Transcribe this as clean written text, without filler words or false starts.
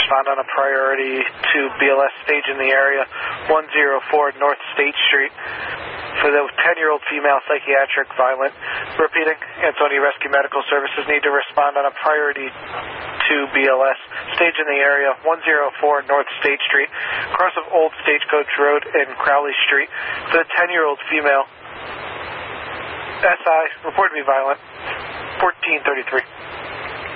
respond on a priority to BLS stage in the area, 104 North State Street. For the 10-year-old female psychiatric violent. Repeating, Ansonia Rescue Medical Services need to respond on a priority to BLS. Stage in the area, 104 North State Street, cross of Old Stagecoach Road and Crowley Street. For the 10-year-old female, SI, reported to be violent, 1433.